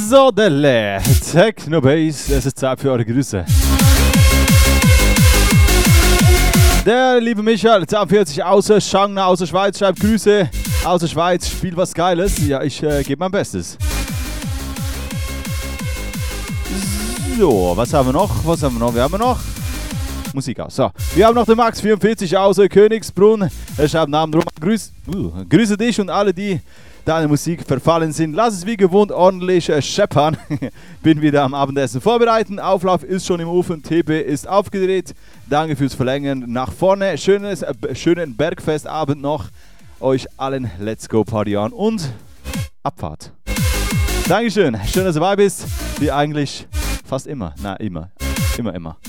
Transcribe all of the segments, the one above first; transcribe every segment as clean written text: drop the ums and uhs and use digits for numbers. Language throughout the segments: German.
So, Delle, Technobase, es ist Zeit für eure Grüße. Der liebe Michael, 42 außer Schangner, aus der Schweiz, schreibt Grüße aus der Schweiz, spielt was Geiles. Ja, ich gebe mein Bestes. So, was haben wir noch? Wir haben noch Musik aus. So, wir haben noch den Max, 44 aus Königsbrunn. Er schreibt Namen drum. Grüße dich und alle, die deine Musik verfallen sind. Lass es wie gewohnt ordentlich scheppern. Bin wieder am Abendessen vorbereiten. Auflauf ist schon im Ofen. TB ist aufgedreht. Danke fürs Verlängern nach vorne. Schönen Bergfestabend noch. Euch allen Let's Go Party on und Abfahrt. Dankeschön. Schön, dass du dabei bist. Wie eigentlich fast immer. Na, immer. Immer.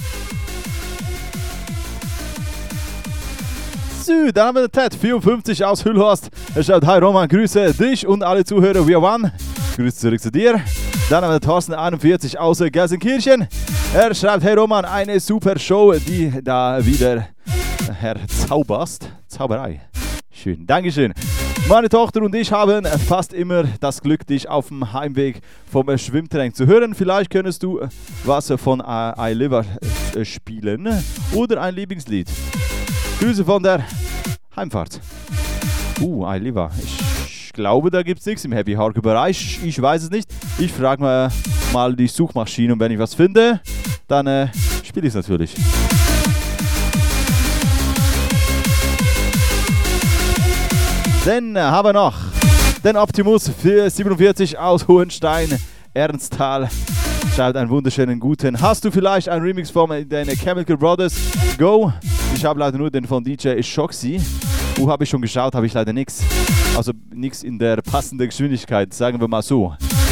Dann haben wir den Ted, 54 aus Hüllhorst. Er schreibt, hi Roman, grüße dich und alle Zuhörer via One. Grüße zurück zu dir. Dann haben wir Thorsten, 41 aus Gelsenkirchen. Er schreibt, hey Roman, eine super Show, die da wieder herzauberst. Zauberei. Schön, Dankeschön. Meine Tochter und ich haben fast immer das Glück, dich auf dem Heimweg vom Schwimmtraining zu hören. Vielleicht könntest du was von I Live spielen oder ein Lieblingslied. Grüße von der Heimfahrt. I Live. Ich glaube, da gibt es nichts im Happy Hardcore Bereich. Ich weiß es nicht. Ich frage mal die Suchmaschine und wenn ich was finde, dann spiele ich es natürlich. Dann haben wir noch den Optimus für 47 aus Hohenstein, Ernsthal. Schreibt einen wunderschönen guten. Hast du vielleicht einen Remix von den Chemical Brothers? Go! Ich habe leider nur den von DJ Shoxy. Habe ich schon geschaut, habe ich leider nichts. Also nichts in der passenden Geschwindigkeit, sagen wir mal so.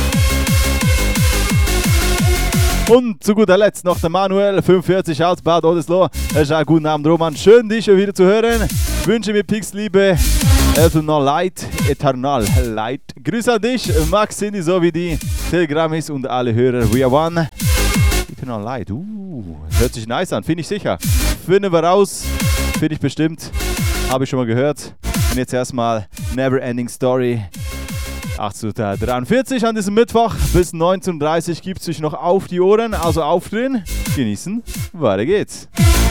Und zu guter Letzt noch der Manuel, 45 aus Bad Oldesloe. Er schreibt, guten Abend Roman, schön dich wieder zu hören. Wünsche mir Pix Liebe, Eternal Light. Grüße an dich, Max, Cindy sowie die Telegrammis und alle Hörer via One. Eternal Light, hört sich nice an, finde ich sicher. Finden wir raus, finde ich bestimmt. Habe ich schon mal gehört. Und jetzt erstmal Never Ending Story. 18:43 an diesem Mittwoch bis 19:30 gibt es sich noch auf die Ohren. Also aufdrehen, genießen, weiter geht's.